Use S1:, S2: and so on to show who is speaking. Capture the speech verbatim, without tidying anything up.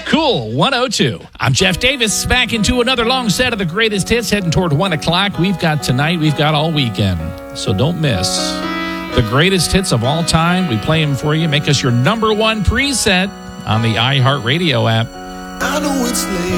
S1: Cool one oh two. I'm Jeff Davis, back into another long set of the greatest hits, heading toward one o'clock. We've got tonight, we've got all weekend, so don't miss the greatest hits of all time. We play them for you. Make us your number one preset on the iHeartRadio app.
S2: I know it's late.